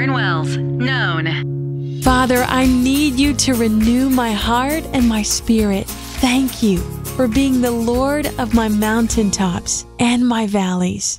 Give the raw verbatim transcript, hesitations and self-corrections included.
Warren Wells, known. Father, I need you to renew my heart and my spirit. Thank you for being the Lord of my mountaintops and my valleys.